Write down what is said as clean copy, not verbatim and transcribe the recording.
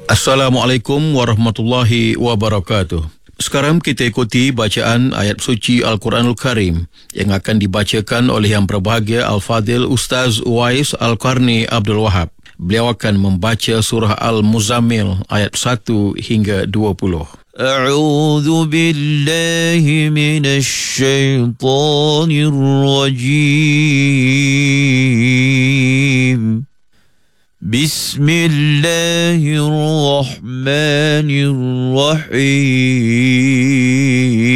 Assalamualaikum warahmatullahi wabarakatuh. Sekarang kita ikuti bacaan ayat suci Al-Quranul Karim yang akan dibacakan oleh Yang Berbahagia Al-Fadhil Ustaz Uwais Al-Qarni Abdul Wahab. Beliau akan membaca surah Al-Muzammil ayat 1 hingga 20. A'udzu billahi minasy syaithanir rajim. Bismillahirrahmanirrahim.